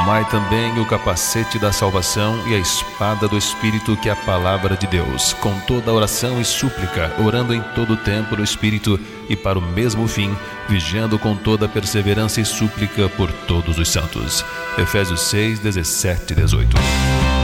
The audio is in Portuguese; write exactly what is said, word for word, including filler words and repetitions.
Tomai também o capacete da salvação e a espada do Espírito, que é a palavra de Deus, com toda oração e súplica, orando em todo o tempo no Espírito e para o mesmo fim, vigiando com toda perseverança e súplica por todos os santos. Efésios seis, dezessete e dezoito.